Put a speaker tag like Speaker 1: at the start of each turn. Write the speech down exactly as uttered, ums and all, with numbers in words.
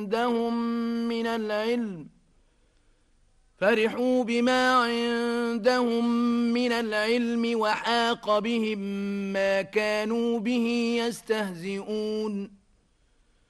Speaker 1: عندهم من العلم فرحوا بما عندهم من العلم وحاق بهم ما كانوا به يستهزئون